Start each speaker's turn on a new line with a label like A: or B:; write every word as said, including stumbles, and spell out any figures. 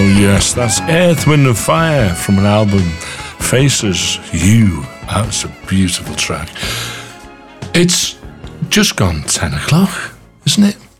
A: yes, that's Earth, Wind and Fire from an album, Faces You. That's a beautiful track. It's just gone ten o'clock, isn't it?